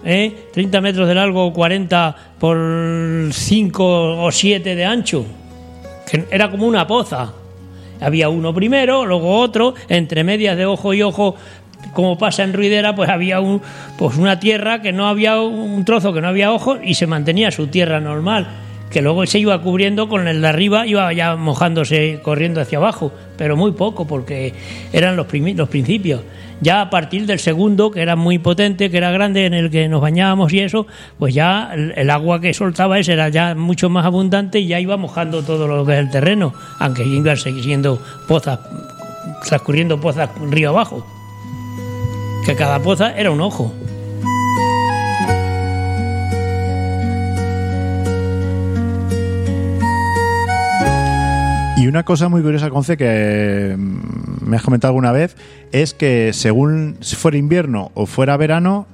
30 metros de largo, 40 por 5 o 7 de ancho, que era como una poza. Había uno primero, luego otro, entre medias de ojo y ojo, como pasa en Ruidera, pues había una tierra que no había, un trozo que no había ojos, y se mantenía su tierra normal, que luego se iba cubriendo con el de arriba, iba ya mojándose, corriendo hacia abajo, pero muy poco, porque eran los principios. Ya a partir del segundo, que era muy potente, que era grande, en el que nos bañábamos y eso, pues ya el agua que soltaba ese era ya mucho más abundante y ya iba mojando todo lo que es el terreno, aunque iban siendo pozas, transcurriendo pozas río abajo, que cada poza era un ojo. Y una cosa muy curiosa, Conce, que me has comentado alguna vez, es que según fuera invierno o fuera verano,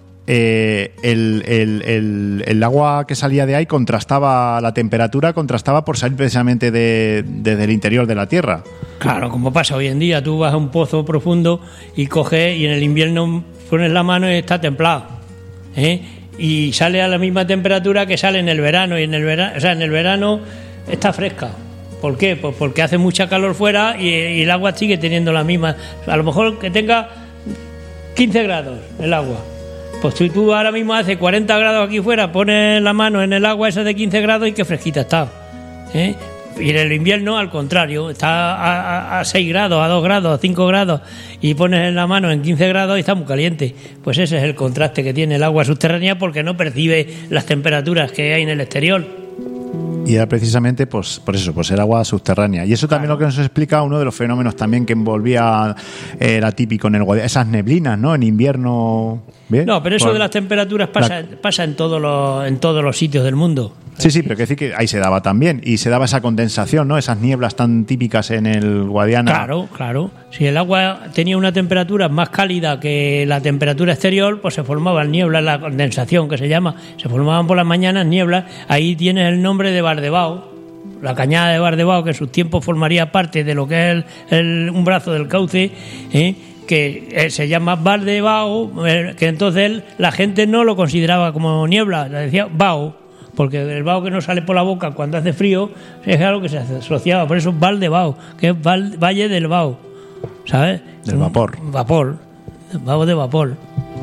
el agua que salía de ahí contrastaba, la temperatura contrastaba por salir precisamente desde el interior de la tierra. Claro, como pasa hoy en día, tú vas a un pozo profundo y coges, y en el invierno pones la mano y está templado, y sale a la misma temperatura que sale en el verano, y en el verano está fresca. ¿Por qué? Pues porque hace mucha calor fuera y el agua sigue teniendo la misma. A lo mejor que tenga 15 grados el agua. Pues si tú ahora mismo hace 40 grados aquí fuera, pones la mano en el agua esa de 15 grados y qué fresquita está. Y en el invierno, al contrario, está a 6 grados, a 2 grados, a 5 grados, y pones la mano en 15 grados y está muy caliente. Pues ese es el contraste que tiene el agua subterránea, porque no percibe las temperaturas que hay en el exterior. Y era precisamente pues el agua subterránea. Y eso también lo que nos explica uno de los fenómenos también que envolvía, era típico en el Guadiana, esas neblinas, ¿no? En invierno. ¿Bien? No, pero eso de las temperaturas pasa en todos los sitios del mundo. Sí, pero quiero decir que ahí se daba también, y se daba esa condensación, ¿no? Esas nieblas tan típicas en el Guadiana. Claro. Si el agua tenía una temperatura más cálida que la temperatura exterior, pues se formaban nieblas, la condensación que se llama. Se formaban por las mañanas nieblas. Ahí tienes el nombre de Bardebao, la cañada de Bardebao, que en sus tiempos formaría parte de lo que es un brazo del Cauce, que se llama Bardebao, que entonces la gente no lo consideraba como niebla, le decía Bao, porque el vaho que no sale por la boca cuando hace frío es algo que se asociaba, por eso es Valdebao, que es Valle del Vaho, ¿sabes? Del vapor. Vaho de vapor.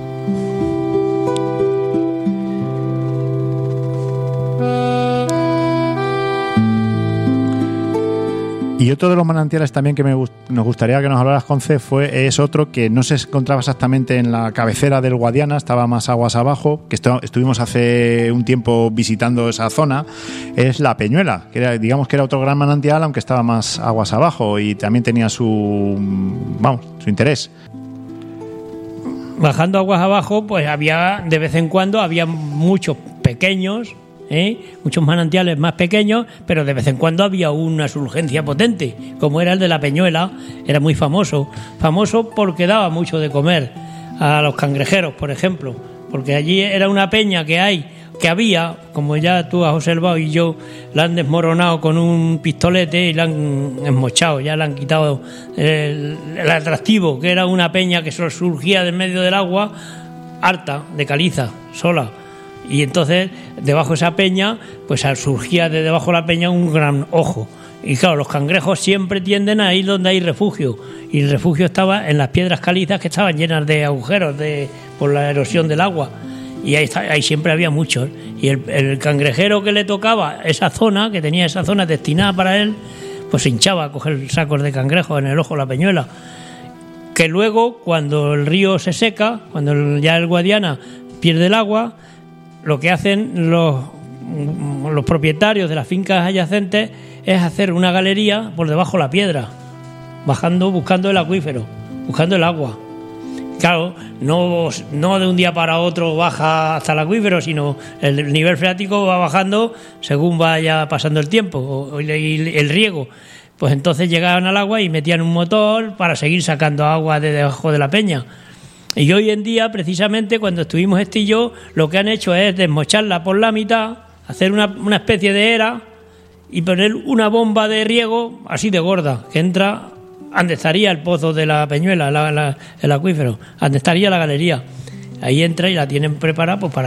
Y otro de los manantiales también que nos gustaría que nos hablaras, Conce, es otro que no se encontraba exactamente en la cabecera del Guadiana, estaba más aguas abajo, que estuvimos hace un tiempo visitando esa zona, es la Peñuela, que era otro gran manantial, aunque estaba más aguas abajo y también tenía su interés. Bajando aguas abajo, pues de vez en cuando había muchos pequeños, muchos manantiales más pequeños, pero de vez en cuando había una surgencia potente, como era el de la Peñuela. Era muy famoso porque daba mucho de comer a los cangrejeros, por ejemplo, porque allí era una peña que había, como ya tú has observado y yo, la han desmoronado con un pistolete y la han esmochado, ya le han quitado el atractivo, que era una peña que surgía del medio del agua, harta, de caliza, sola. Y entonces, debajo de esa peña, pues surgía de debajo de la peña un gran ojo. Y claro, los cangrejos siempre tienden a ir donde hay refugio. Y el refugio estaba en las piedras calizas, que estaban llenas de agujeros por la erosión del agua. Y ahí siempre había muchos. Y el cangrejero que le tocaba esa zona, que tenía esa zona destinada para él, pues se hinchaba a coger sacos de cangrejos en el ojo de la Peñuela. Que luego, cuando el río se seca, cuando ya el Guadiana pierde el agua, lo que hacen los propietarios de las fincas adyacentes es hacer una galería por debajo de la piedra, bajando, buscando el acuífero, buscando el agua. Claro, no de un día para otro baja hasta el acuífero, sino el nivel freático va bajando según vaya pasando el tiempo y el riego. Pues entonces llegaban al agua y metían un motor para seguir sacando agua de debajo de la peña. Y hoy en día, precisamente, cuando estuvimos y yo, lo que han hecho es desmocharla por la mitad, hacer una especie de era y poner una bomba de riego así de gorda, que entra donde estaría el pozo de la Peñuela, el acuífero, donde estaría la galería. Ahí entra y la tienen preparada pues para